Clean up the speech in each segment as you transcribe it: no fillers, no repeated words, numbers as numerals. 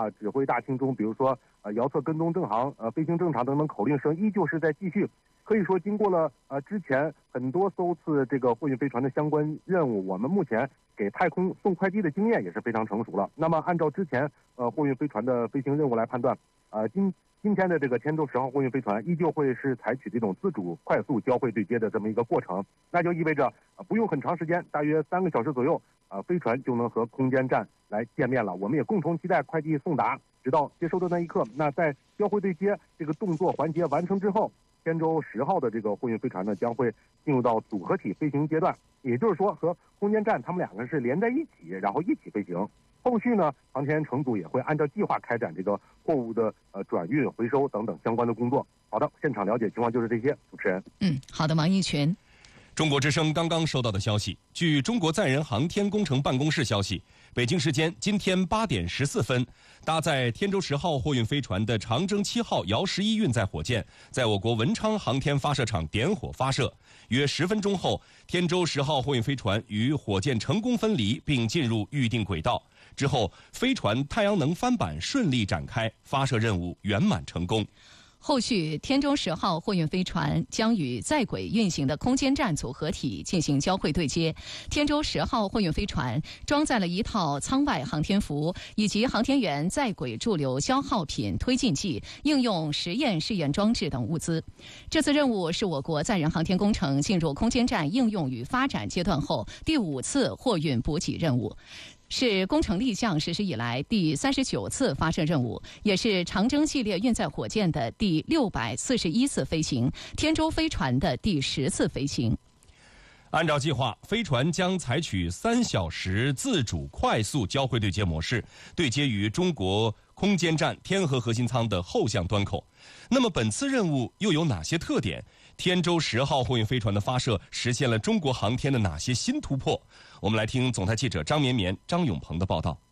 指挥大厅中，比如说遥测跟踪正航、飞行正常等等口令声依旧是在继续。可以说，经过了之前很多艘次这个货运飞船的相关任务，我们目前给太空送快递的经验也是非常成熟了。那么按照之前货运飞船的飞行任务来判断，今天的这个天舟10号货运飞船依旧会是采取这种自主快速交会对接的这么一个过程，那就意味着不用很长时间，大约3个小时左右，飞船就能和空间站来见面了。我们也共同期待快递送达，直到接收的那一刻。那在交会对接这个动作环节完成之后，天舟10号的这个货运飞船呢将会进入到组合体飞行阶段，也就是说和空间站他们两个是连在一起，然后一起飞行。后续呢，航天员乘组也会按照计划开展这个货物的转运、回收等等相关的工作。好的，现场了解情况就是这些。主持人， 好的，王一群。 中国之声刚刚收到的消息，据中国载人航天工程办公室消息，北京时间今天8点14分，搭载天舟10号货运飞船的长征7号遥11运载火箭在我国文昌航天发射场点火发射。约10分钟后，天舟10号货运飞船与火箭成功分离，并进入预定轨道。之后，飞船太阳能帆板顺利展开，发射任务圆满成功。 后续，天舟10号货运飞船将与在轨运行的空间站组合体进行交会对接。天舟10号货运飞船装载了一套舱外航天服以及航天员在轨驻留消耗品推进剂、应用实验试验装置等物资。这次任务是我国载人航天工程进入空间站应用与发展阶段后第5次货运补给任务。是工程立项实施以来第39次发射任务，也是长征系列运载火箭的第641次飞行，天舟飞船的第10次飞行。 按照计划，飞船将采取3小时自主快速交会对接模式，对接于中国空间站天河核心舱的后向端口。那么本次任务又有哪些特点？天舟10号货运飞船的发射实现了中国航天的哪些新突破？我们来听总台记者张绵绵、张永鹏的报道。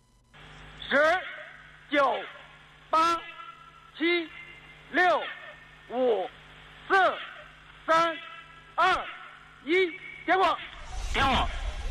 10、9、8、7、6、5、4、3、2、1，点火！点火！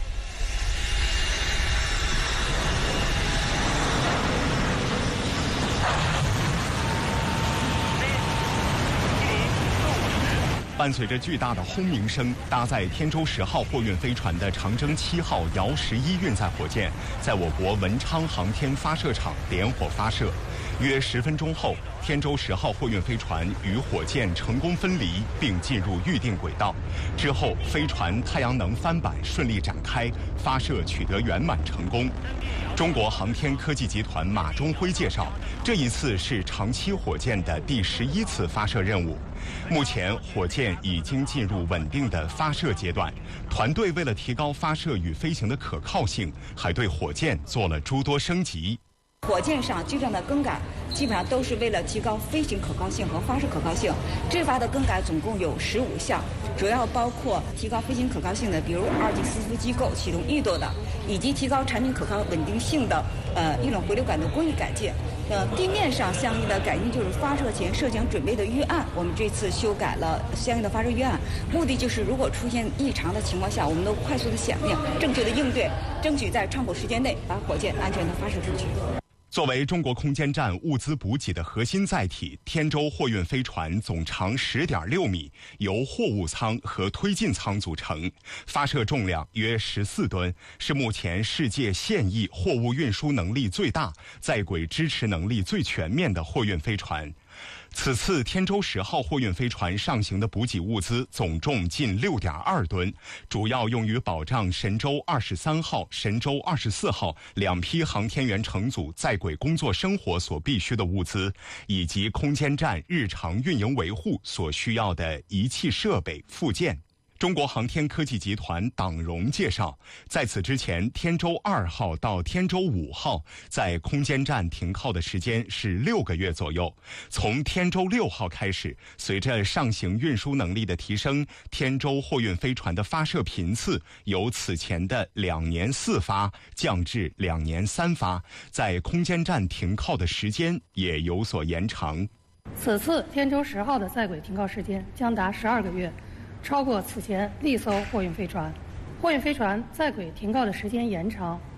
伴随着巨大的轰鸣声，搭载天舟10号货运飞船的长征7号遥11运载火箭在我国文昌航天发射场点火发射。约10分钟后，天舟10号货运飞船与火箭成功分离，并进入预定轨道。之后，飞船太阳能帆板顺利展开，发射取得圆满成功。中国航天科技集团马中辉介绍，这一次是长7火箭的第11次发射任务。目前，火箭已经进入稳定的发射阶段。团队为了提高发射与飞行的可靠性，还对火箭做了诸多升级。 火箭上机上的更改基本上都是为了提高飞行可靠性和发射可靠性。这发的更改总共有15项，主要包括提高飞行可靠性的，比如2级伺服机构启动易度的，以及提高产品可靠稳定性的翼轮回流杆的工艺改进。地面上相应的改进就是发射前设想准备的预案，我们这次修改了相应的发射预案，目的就是如果出现异常的情况下，我们都快速的响应，正确的应对，争取在畅补时间内把火箭安全的发射出去。 作为中国空间站物资补给的核心载体，天舟货运飞船总长10.6米，由货物舱和推进舱组成，发射重量约14吨，是目前世界现役货物运输能力最大、在轨支持能力最全面的货运飞船。此次天舟10号货运飞船上行的补给物资总重近6.2吨，主要用于保障神舟23号、神舟24号2批航天员乘组在轨工作生活所必需的物资，以及空间站日常运营维护所需要的仪器设备附件。中国航天科技集团党荣介绍，在此之前，天舟2号到天舟5号在空间站停靠的时间是6个月左右。从天舟6号开始，随着上行运输能力的提升，天舟货运飞船的发射频次由此前的2年4发降至2年3发，在空间站停靠的时间也有所延长。 此次天舟10号的在轨停靠时间将达12个月。超过此前历艘货运飞船，货运飞船在轨停靠的时间延长，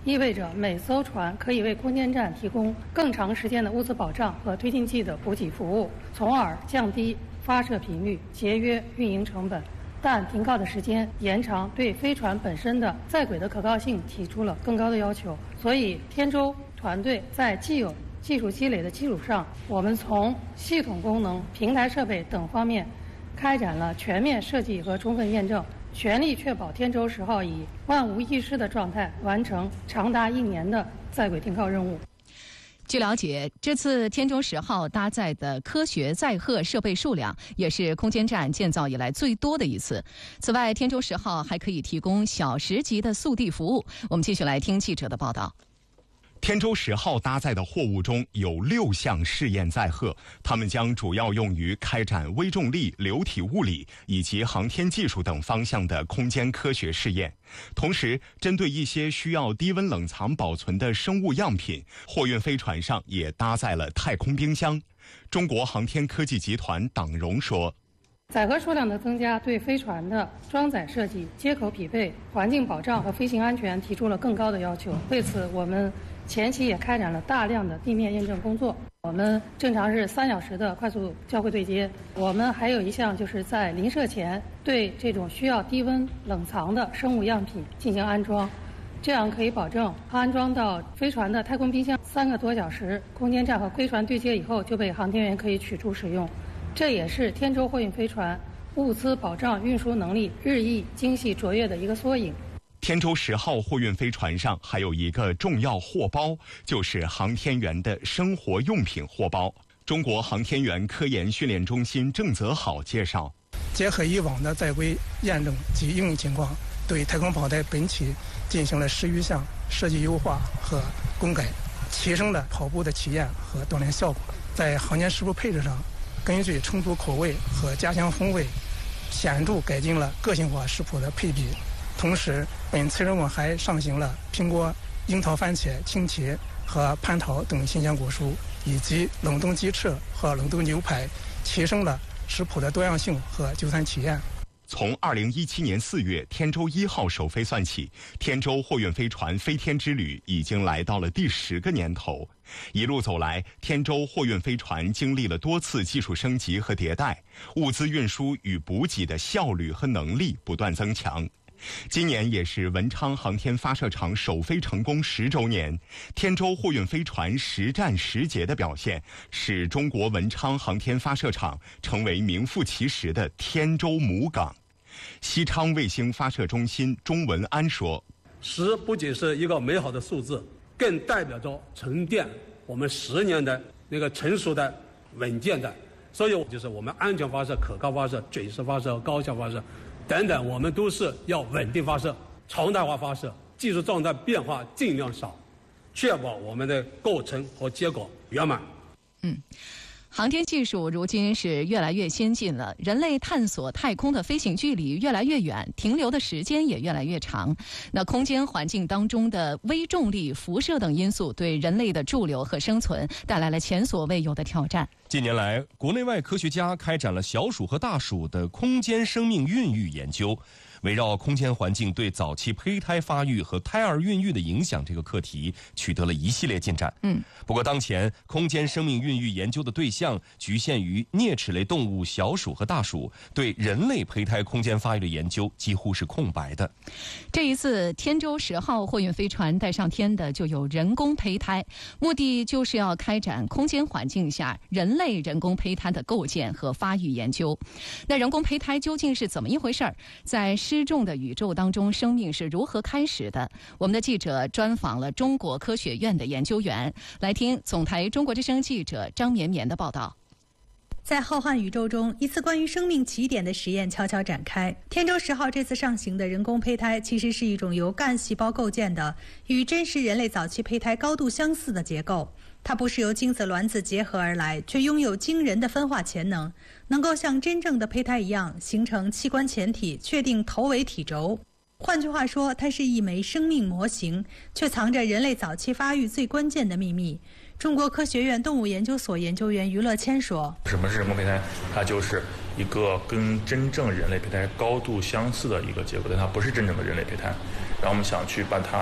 意味着每艘船可以为空间站提供更长时间的物资保障和推进剂的补给服务，从而降低发射频率，节约运营成本。但停靠的时间延长对飞船本身的在轨的可靠性提出了更高的要求。所以天舟团队在既有技术积累的基础上，我们从系统功能、平台设备等方面开展了全面设计和充分验证，全力确保天舟10号以万无一失的状态完成长达1年的在轨停靠任务。 据了解，这次天舟10号搭载的科学载荷设备数量也是空间站建造以来最多的一次。此外，天舟10号还可以提供小时级的速递服务。我们继续来听记者的报道。 天舟10号搭载的货物中有6项试验载荷，它们将主要用于开展微重力、流体物理以及航天技术等方向的空间科学试验。同时，针对一些需要低温冷藏保存的生物样品，货运飞船上也搭载了太空冰箱。中国航天科技集团党荣说， 载荷数量的增加对飞船的装载设计、接口匹配、环境保障和飞行安全提出了更高的要求。为此，我们前期也开展了大量的地面验证工作。我们正常是3小时的快速交会对接。我们还有一项就是在临射前对这种需要低温冷藏的生物样品进行安装，这样可以保证安装到飞船的太空冰箱3个多小时，空间站和飞船对接以后就被航天员可以取出使用。这也是天舟货运飞船物资保障运输能力日益精细卓越的一个缩影。 天舟10号货运飞船上还有一个重要货包，就是航天员的生活用品货包。中国航天员科研训练中心郑泽好介绍， 结合以往的在轨验证及应用情况，对太空跑台本体进行了10余项设计优化和更改，提升了跑步的体验和锻炼效果。在航天食物配置上，根据成都口味和家乡风味，显著改进了个性化食谱的配比。同时，本次任务还上行了苹果、樱桃、番茄、青提和蟠桃等新鲜果蔬，以及冷冻鸡翅和冷冻牛排，提升了食谱的多样性和就餐体验。 从2017年4月天舟1号首飞算起，天舟货运飞船飞天之旅已经来到了第10个年头。一路走来，天舟货运飞船经历了多次技术升级和迭代，物资运输与补给的效率和能力不断增强。今年也是文昌航天发射场首飞成功10周年，天舟货运飞船实战实捷的表现，使中国文昌航天发射场成为名副其实的天舟母港。西昌卫星发射中心钟文安说 ，10不仅是一个美好的数字，更代表着沉淀我们10年的那个成熟的、稳健的，所以就是我们安全发射、可靠发射、准时发射、高效发射等等，我们都是要稳定发射、常态化发射，技术状态变化尽量少，确保我们的构成和结果圆满。 航天技术如今是越来越先进了，人类探索太空的飞行距离越来越远，停留的时间也越来越长。那空间环境当中的微重力、辐射等因素，对人类的驻留和生存带来了前所未有的挑战。 近年来，国内外科学家开展了小鼠和大鼠的空间生命孕育研究。围绕空间环境对早期胚胎发育和胎儿孕育的影响这个课题，取得了一系列进展。不过当前空间生命孕育研究的对象局限于啮齿类动物小鼠和大鼠，对人类胚胎空间发育的研究几乎是空白的。 这一次天舟10号货运飞船带上天的就有人工胚胎，目的就是要开展空间环境下人类人工胚胎的构建和发育研究。那人工胚胎究竟是怎么一回事儿？在失重的宇宙当中，生命是如何开始的？我们的记者专访了中国科学院的研究员，来听总台中国之声记者张绵绵的报道。 在浩瀚宇宙中，一次关于生命起点的实验悄悄展开。天舟10号这次上行的人工胚胎，其实是一种由干细胞构建的，与真实人类早期胚胎高度相似的结构。它不是由精子卵子结合而来，却拥有惊人的分化潜能，能够像真正的胚胎一样形成器官前体，确定头尾体轴。换句话说，它是一枚生命模型，却藏着人类早期发育最关键的秘密。中国科学院动物研究所研究员于乐谦说：“ 什么是人工胚胎？它就是一个跟真正人类胚胎高度相似的一个结构，但它不是真正的人类胚胎。然后我们想去把它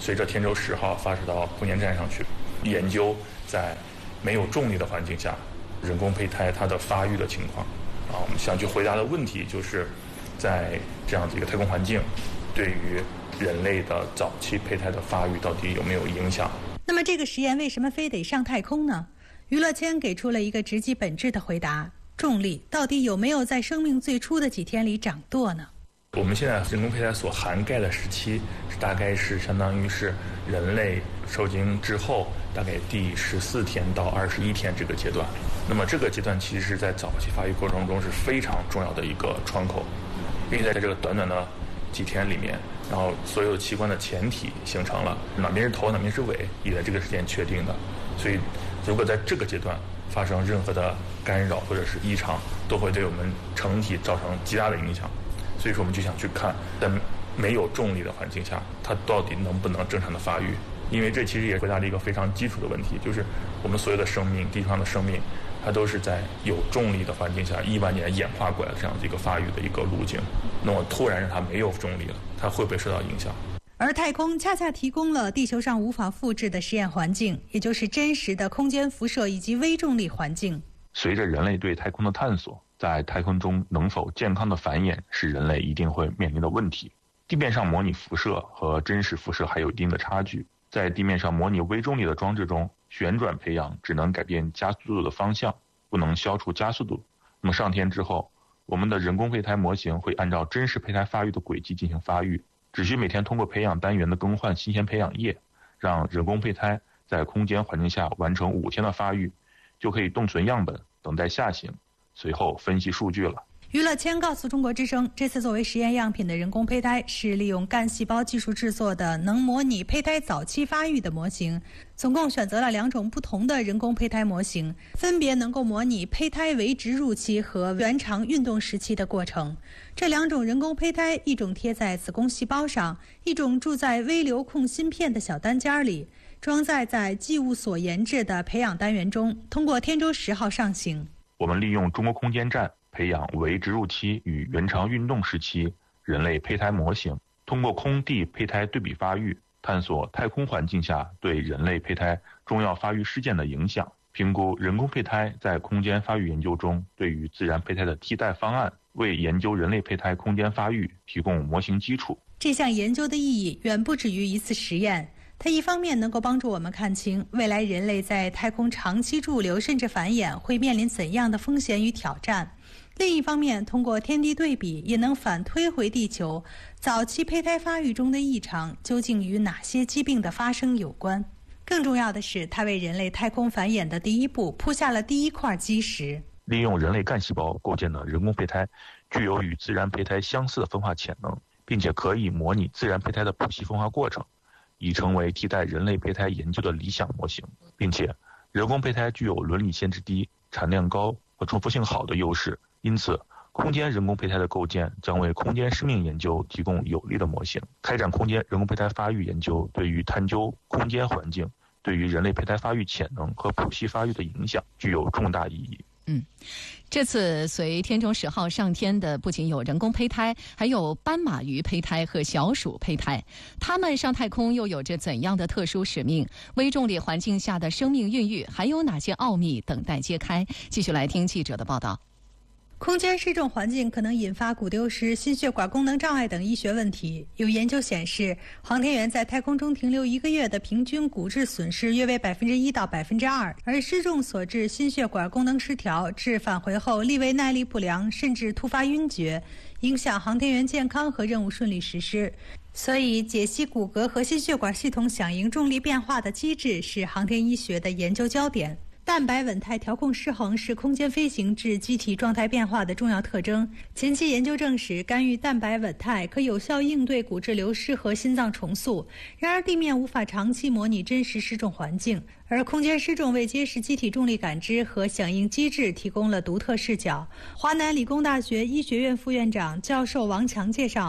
随着天舟10号发射到空间站上去，研究在没有重力的环境下，人工胚胎它的发育的情况。我们想去回答的问题就是，在这样的一个太空环境，对于人类的早期胚胎的发育到底有没有影响？ 那么这个实验为什么非得上太空呢？余乐谦给出了一个直击本质的回答：重力到底有没有在生命最初的几天里掌舵呢？ 我们现在人工胚胎所涵盖的时期，大概是相当于是人类受精之后大概第14天到21天这个阶段。那么这个阶段其实是在早期发育过程中是非常重要的一个窗口，因为在这个短短的几天里面，然后所有器官的前体形成了，哪边是头哪边是尾也在这个时间确定的。所以如果在这个阶段发生任何的干扰或者是异常，都会对我们成体造成极大的影响。所以说我们就想去看，在没有重力的环境下，它到底能不能正常的发育。因为这其实也回答了一个非常基础的问题，就是我们所有的生命，地球上的生命，它都是在有重力的环境下1万年演化过来的这样的一个发育的一个路径。那么突然让它没有重力了，它会不会受到影响？ 而太空恰恰提供了地球上无法复制的实验环境，也就是真实的空间辐射以及微重力环境。 随着人类对太空的探索，在太空中能否健康的繁衍是人类一定会面临的问题。地面上模拟辐射和真实辐射还有一定的差距。在地面上模拟微重力的装置中，旋转培养只能改变加速度的方向，不能消除加速度。那么上天之后，我们的人工胚胎模型会按照真实胚胎发育的轨迹进行发育，只需每天通过培养单元的更换新鲜培养液，让人工胚胎在空间环境下完成5天的发育，就可以冻存样本，等待下行，随后分析数据了。 余乐谦告诉中国之声，这次作为实验样品的人工胚胎是利用干细胞技术制作的能模拟胚胎早期发育的模型，总共选择了2种不同的人工胚胎模型，分别能够模拟胚胎为植入期和原肠运动时期的过程。这2种人工胚胎，一种贴在子宫细胞上，一种住在微流控芯片的小单间里，装载在剂物所研制的培养单元中，通过天舟10号上行。 我们利用中国空间站培养为植入期与原肠运动时期人类胚胎模型，通过空地胚胎对比发育，探索太空环境下对人类胚胎重要发育事件的影响，评估人工胚胎在空间发育研究中对于自然胚胎的替代方案，为研究人类胚胎空间发育提供模型基础。 这项研究的意义远不止于一次实验，它一方面能够帮助我们看清未来人类在太空长期驻留甚至繁衍会面临怎样的风险与挑战，另一方面通过天地对比也能反推回地球早期胚胎发育中的异常究竟与哪些疾病的发生有关。更重要的是，它为人类太空繁衍的第一步铺下了第一块基石。 利用人类干细胞构建的人工胚胎具有与自然胚胎相似的分化潜能，并且可以模拟自然胚胎的谱系分化过程，已成为替代人类胚胎研究的理想模型。并且人工胚胎具有伦理限制低、产量高和重复性好的优势，因此空间人工胚胎的构建将为空间生命研究提供有力的模型。开展空间人工胚胎发育研究对于探究空间环境对于人类胚胎发育潜能和谱系发育的影响具有重大意义。 这次随天舟10号上天的不仅有人工胚胎，还有斑马鱼胚胎和小鼠胚胎。它们上太空又有着怎样的特殊使命？微重力环境下的生命孕育还有哪些奥秘等待揭开？继续来听记者的报道。 空间失重环境可能引发骨丢失、心血管功能障碍等医学问题。有研究显示，航天员在太空中停留1个月的平均骨质损失约为1%到2%，而失重所致心血管功能失调致返回后力位耐力不良，甚至突发晕厥，影响航天员健康和任务顺利实施。所以，解析骨骼和心血管系统响应重力变化的机制是航天医学的研究焦点。蛋白稳态调控失衡是空间飞行致机体状态变化的重要特征。前期研究证实，干预蛋白稳态可有效应对骨质流失和心脏重塑。然而，地面无法长期模拟真实失重环境，而空间失重为揭示机体重力感知和响应机制提供了独特视角。华南理工大学医学院副院长教授王强介绍，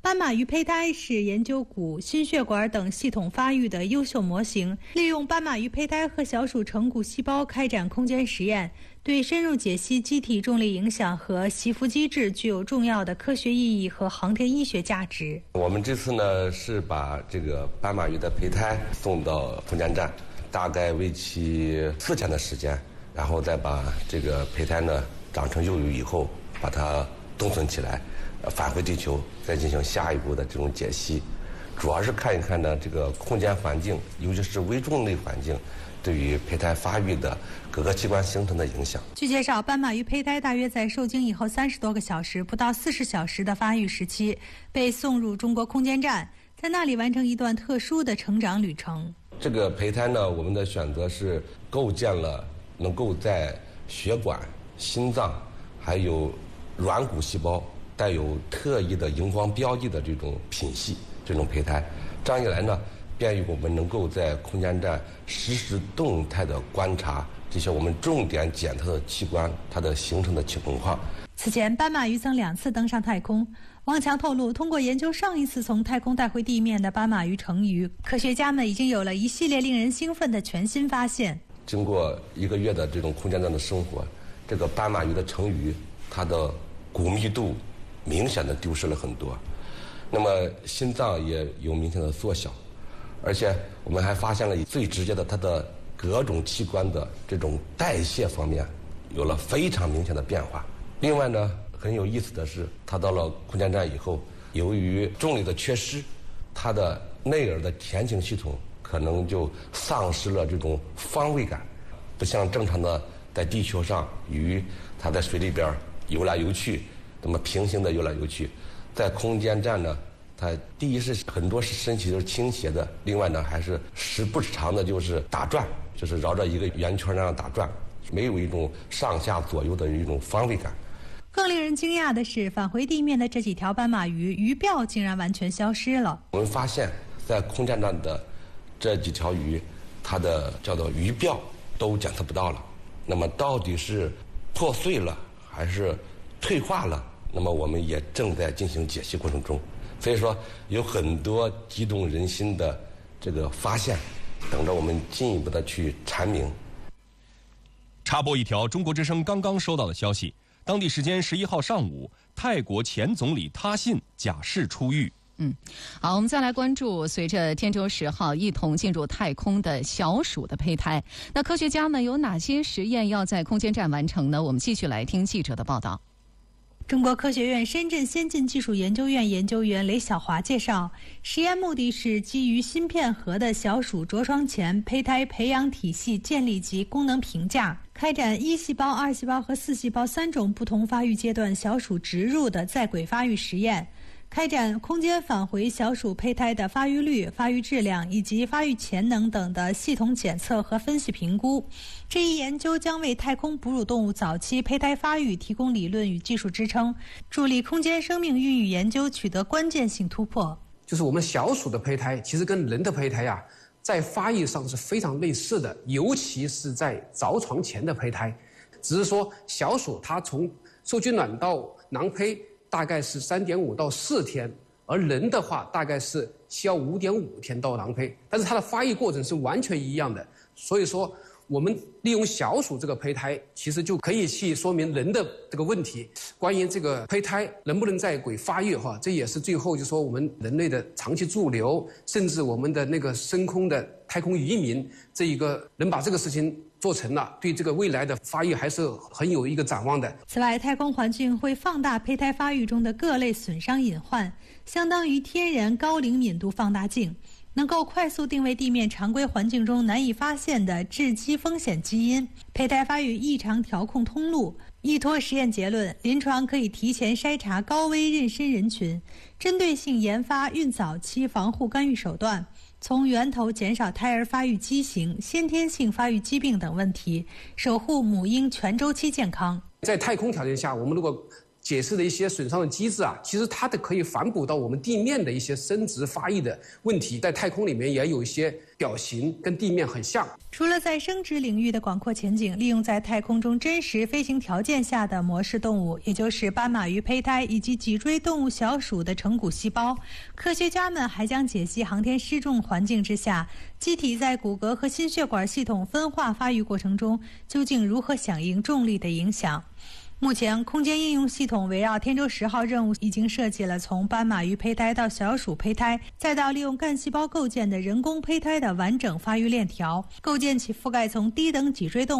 斑马鱼胚胎是研究骨、心血管等系统发育的优秀模型。利用斑马鱼胚胎和小鼠成骨细胞开展空间实验，对深入解析机体重力影响和习服机制具有重要的科学意义和航天医学价值。 我们这次呢是把这个斑马鱼的胚胎送到空间站，大概为期4天的时间，然后再把这个胚胎呢长成幼鱼以后，把它冻存起来，返回地球，再进行下一步的这种解析。主要是看一看呢这个空间环境，尤其是微重力环境对于胚胎发育的各个器官形成的影响。 据介绍，斑马鱼胚胎大约在受精以后30多个小时，不到40小时的发育时期，被送入中国空间站，在那里完成一段特殊的成长旅程。 这个胚胎呢，我们的选择是构建了能够在血管、心脏还有软骨细胞带有特异的荧光标记的这种品系，这种胚胎，这样一来呢，便于我们能够在空间站实时动态的观察这些我们重点检测的器官它的形成的情况。 此前，斑马鱼曾2次登上太空。王强透露，通过研究上一次从太空带回地面的斑马鱼成鱼，科学家们已经有了一系列令人兴奋的全新发现。 经过1个月的这种空间站的生活，这个斑马鱼的成鱼，它的骨密度明显的丢失了很多，那么心脏也有明显的缩小，而且我们还发现了最直接的，它的各种器官的这种代谢方面有了非常明显的变化。另外呢，很有意思的是，它到了空间站以后，由于重力的缺失，它的内耳的前庭系统可能就丧失了这种方位感，不像正常的在地球上鱼它在水里边游来游去，那么平行的游来游去，在空间站呢，它第一是很多是身体都是倾斜的，另外呢还是时不时的就是打转，就是绕着一个圆圈那样打转，没有一种上下左右的一种方位感。 更令人惊讶的是，返回地面的这几条斑马鱼鱼鳔竟然完全消失了。 我们发现在空间站的这几条鱼，它的叫做鱼鳔都检测不到了。那么到底是破碎了还是退化了？那么我们也正在进行解析过程中。所以说有很多激动人心的这个发现，等着我们进一步的去阐明。 插播一条中国之声刚刚收到的消息，当地时间11号上午，泰国前总理他信假释出狱。 好，我们再来关注随着天舟10号一同进入太空的小鼠的胚胎。那科学家们有哪些实验要在空间站完成呢？我们继续来听记者的报道。 中国科学院深圳先进技术研究院研究员雷晓华介绍，实验目的是基于芯片核的小鼠着床前胚胎培养体系建立及功能评价，开展1细胞、2细胞和4细胞3种不同发育阶段小鼠植入的在轨发育实验，开展空间返回小鼠胚胎的发育率、发育质量以及发育潜能等的系统检测和分析评估。这一研究将为太空哺乳动物早期胚胎发育提供理论与技术支撑，助力空间生命孕育研究取得关键性突破。 就是我们小鼠的胚胎其实跟人的胚胎在发育上是非常类似的，尤其是在着床前的胚胎，只是说小鼠它从受精卵到囊胚大概是3.5到4天，而人的话大概是需要5.5天到囊胚，但是它的发育过程是完全一样的。所以说我们利用小鼠这个胚胎，其实就可以去说明人的这个问题。关于这个胚胎能不能在轨发育这也是最后就说我们人类的长期驻留，甚至我们的那个深空的太空移民，这一个能把这个事情做成了，对这个未来的发育还是很有一个展望的。 此外，太空环境会放大胚胎发育中的各类损伤隐患，相当于天然高灵敏度放大镜，能够快速定位地面常规环境中难以发现的致畸风险基因、胚胎发育异常调控通路。依托实验结论，临床可以提前筛查高危妊娠人群，针对性研发孕早期防护干预手段，从源头减少胎儿发育畸形、先天性发育疾病等问题，守护母婴全周期健康。 在太空条件下，我们如果解释的一些损伤的机制啊，其实它可以反哺到我们地面的一些生殖发育的问题，在太空里面也有一些表型跟地面很像。 除了在生殖领域的广阔前景，利用在太空中真实飞行条件下的模式动物，也就是斑马鱼胚胎以及脊椎动物小鼠的成骨细胞，科学家们还将解析航天失重环境之下，机体在骨骼和心血管系统分化发育过程中究竟如何响应重力的影响。目前，空间应用系统围绕天舟10号任务已经设计了从斑马鱼胚胎到小鼠胚胎，再到利用干细胞构建的人工胚胎的完整发育链条，构建起覆盖从低等脊椎动物